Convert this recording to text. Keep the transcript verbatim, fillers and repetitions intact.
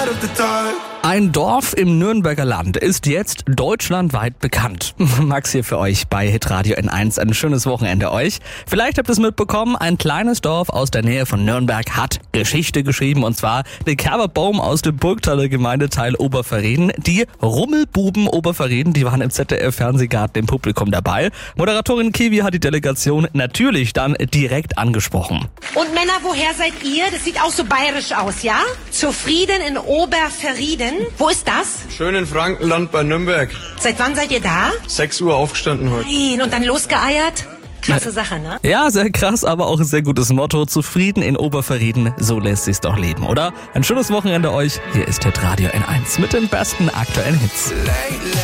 Ein Dorf im Nürnberger Land ist jetzt deutschlandweit bekannt. Max hier für euch bei Hitradio N eins. Ein schönes Wochenende euch. Vielleicht habt ihr es mitbekommen, ein kleines Dorf aus der Nähe von Nürnberg hat Geschichte geschrieben. Und zwar die Kerberbaum aus dem Burgtaler Gemeindeteil Oberverreden. Die Rummelbuben Oberverreden, die waren im Z D F-Fernsehgarten im Publikum dabei. Moderatorin Kiwi hat die Delegation natürlich dann direkt angesprochen. Und Männer, woher seid ihr? Das sieht auch so bayerisch aus, ja? Zufrieden in Oberverrieden. Wo ist das? Schön in Frankenland bei Nürnberg. Seit wann seid ihr da? sechs Uhr aufgestanden heute. Nein, und dann losgeeiert? Klasse Sache, ne? Ja, sehr krass, aber auch ein sehr gutes Motto. Zufrieden in Oberverrieden, so lässt sich's doch leben, oder? Ein schönes Wochenende euch. Hier ist Hitradio N eins mit den besten aktuellen Hits.